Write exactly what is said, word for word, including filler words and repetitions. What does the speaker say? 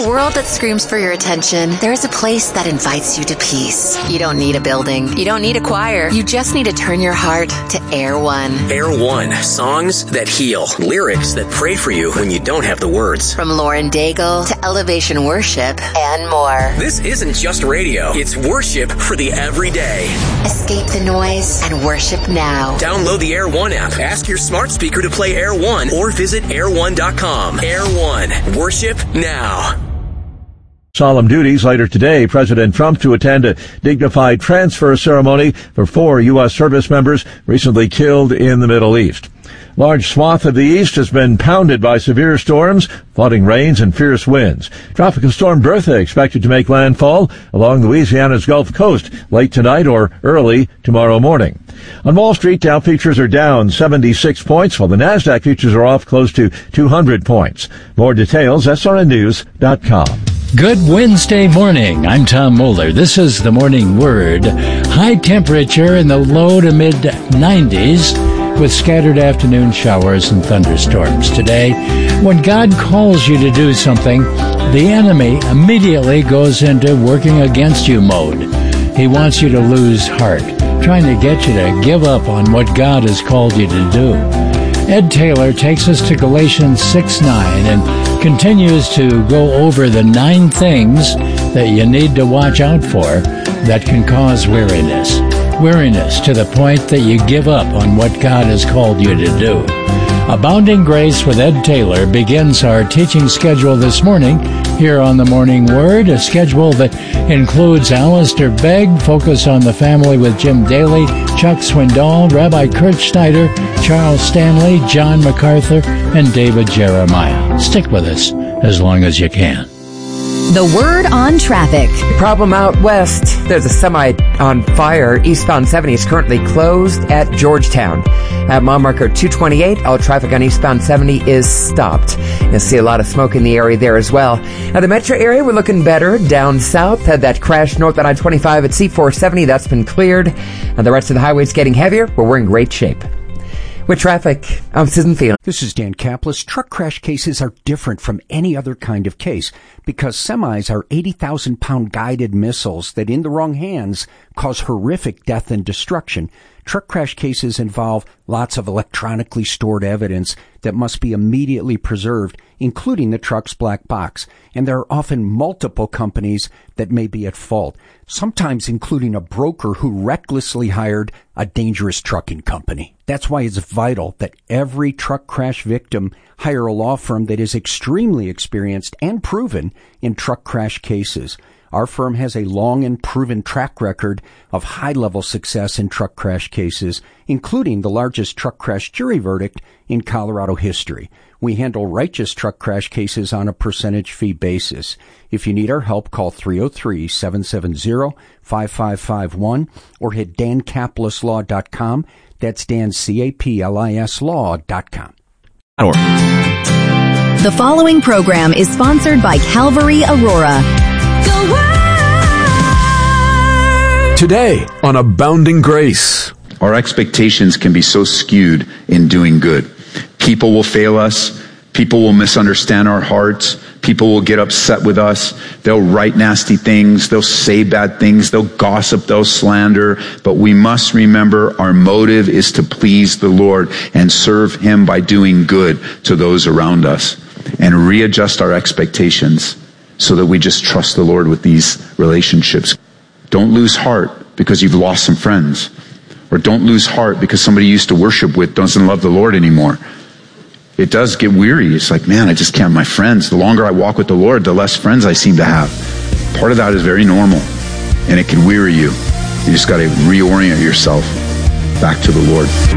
world that screams for your attention, there is a place that invites you to peace. You don't need a building. You don't need a choir. You just need to turn your heart to Air One. Air One. Songs that heal. Lyrics that pray for you when you don't have the words. From Lauren Daigle to Elevation Worship and more. This isn't just radio. It's worship for the everyday. Escape the noise and worship now. Download the Air One app. Ask your smart speaker to play Air One or visit air one dot com. Air One. Worship now. Solemn duties later today. President Trump to attend a dignified transfer ceremony for four U S service members recently killed in the Middle East. Large swath of the east has been pounded by severe storms, flooding rains, and fierce winds. Tropical storm Bertha expected to make landfall along Louisiana's Gulf Coast late tonight or early tomorrow morning. On Wall Street, Dow futures are down seventy-six points, while the NASDAQ futures are off close to two hundred points. More details, S R N news dot com. Good Wednesday morning. I'm Tom Moeller. This is the Morning Word. High temperature in the low to mid nineties with scattered afternoon showers and thunderstorms. Today, when God calls you to do something, the enemy immediately goes into working against you mode. He wants you to lose heart, trying to get you to give up on what God has called you to do. Ed Taylor takes us to Galatians six nine and continues to go over the nine things that you need to watch out for that can cause weariness. Weariness to the point that you give up on what God has called you to do. Abounding Grace with Ed Taylor begins our teaching schedule this morning here on the Morning Word, a schedule that includes Alistair Begg, Focus on the Family with Jim Daly, Chuck Swindoll, Rabbi Kurt Schneider, Charles Stanley, John MacArthur, and David Jeremiah. Stick with us as long as you can. The Word on traffic. Problem out west. There's a semi on fire. Eastbound seventy is currently closed at Georgetown. At mile marker two twenty-eight, all traffic on eastbound seventy is stopped. You'll see a lot of smoke in the area there as well. Now, the metro area, we're looking better. Down south, had that crash north on I twenty-five at C four seventy. That's been cleared. And the rest of the highway's getting heavier, but we're in great shape. With traffic, I'm Susan Thielen. This is Dan Kaplis. Truck crash cases are different from any other kind of case because semis are eighty thousand pound guided missiles that in the wrong hands cause horrific death and destruction. Truck crash cases involve lots of electronically stored evidence that must be immediately preserved, including the truck's black box. And there are often multiple companies that may be at fault, sometimes including a broker who recklessly hired a dangerous trucking company. That's why it's vital that every truck crash victim hire a law firm that is extremely experienced and proven in truck crash cases. Our firm has a long and proven track record of high-level success in truck crash cases, including the largest truck crash jury verdict in Colorado history. We handle righteous truck crash cases on a percentage fee basis. If you need our help, call three oh three, seven seven zero, five five five one or hit dan caplis law dot com. That's Dan, C A P L I S law dot com. The following program is sponsored by Calvary Aurora. Today on Abounding Grace. Our expectations can be so skewed in doing good. People will fail us. People will misunderstand our hearts. People will get upset with us. They'll write nasty things. They'll say bad things. They'll gossip. They'll slander. But we must remember our motive is to please the Lord and serve Him by doing good to those around us and readjust our expectations so that we just trust the Lord with these relationships. Don't lose heart because you've lost some friends. Or don't lose heart because somebody you used to worship with doesn't love the Lord anymore. It does get weary. It's like, man, I just can't have my friends. The longer I walk with the Lord, the less friends I seem to have. Part of that is very normal, and it can weary you. You just got to reorient yourself back to the Lord.